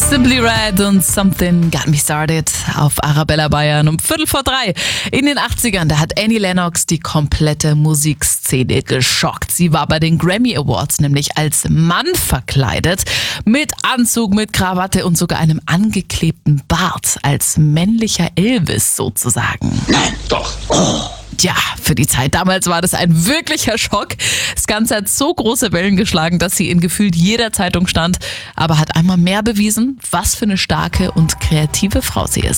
Simply Red und Something Got Me Started auf Arabella Bayern um 2:45. In den 80ern, da hat Annie Lennox die komplette Musikszene geschockt. Sie war bei den Grammy Awards nämlich als Mann verkleidet, mit Anzug, mit Krawatte und sogar einem angeklebten Bart, als männlicher Elvis sozusagen. Nein, doch. Oh. Tja, für die Zeit damals war das ein wirklicher Schock. Das Ganze hat so große Wellen geschlagen, dass sie in gefühlt jeder Zeitung stand, aber hat einmal mehr bewiesen, was für eine starke und kreative Frau sie ist.